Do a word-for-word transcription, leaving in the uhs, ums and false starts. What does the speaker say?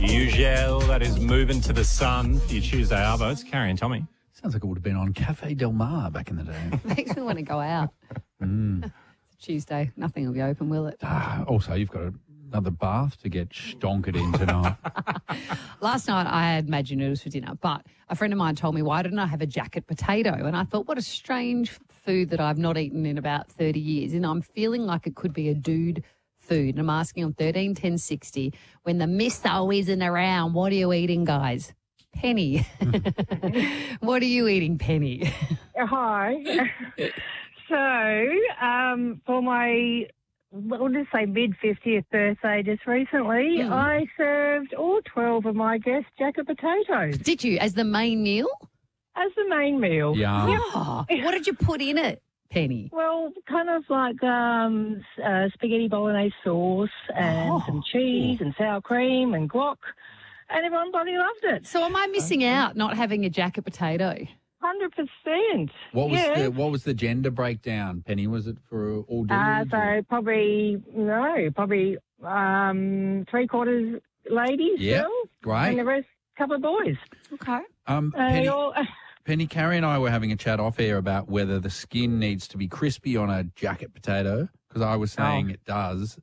Ugel, that is moving to the sun for your Tuesday arvo. It's Carrie and Tommy. Sounds like it would have been on Cafe Del Mar back in the day. Makes me want to go out. Mm. It's Tuesday. Nothing will be open, will it? Ah, also, you've got another bath to get stonkered in tonight. Last night I had Maggi noodles for dinner, but a friend of mine told me, why didn't I have a jacket potato? And I thought, what a strange food that I've not eaten in about thirty years. And I'm feeling like it could be a dude food. And I'm asking on thirteen ten sixty, when the misso isn't around, what are you eating, guys? Penny. What are you eating, Penny? Hi. so, um, for my, we'll just say mid-fiftieth birthday just recently, Mm. I served all twelve of my guests jacket potatoes Did you, as the main meal? as the main meal. Yeah. Oh, what did you put in it, Penny? Well, kind of like um, s- uh, spaghetti bolognese sauce and Oh. some cheese and sour cream and guac, and everyone bloody loved it. So am I missing out not having a jacket potato? one hundred percent. What was yeah. the what was the gender breakdown, Penny? Was it for all Uh, dudes? so probably, no, probably um, three-quarters ladies, Yep, girls, great. and the rest, couple of boys. Okay. Um, Uh, Penny, they all, Penny, Carrie and I were having a chat off air about whether the skin needs to be crispy on a jacket potato, because I was saying Oh. it does.